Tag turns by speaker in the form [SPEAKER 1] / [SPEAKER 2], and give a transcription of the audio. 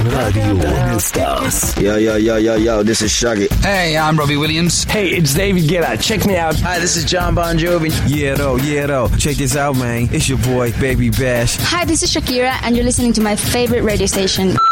[SPEAKER 1] Radio All Stars.
[SPEAKER 2] Yo, this is Shaggy.
[SPEAKER 3] Hey, I'm Robbie Williams.
[SPEAKER 4] Hey, it's David Guetta. Check me out.
[SPEAKER 5] Hi, this is John Bon Jovi.
[SPEAKER 6] Yeah, though. Check this out, man. It's your boy, Baby Bash.
[SPEAKER 7] Hi, this is Shakira, and you're listening to my favorite radio station.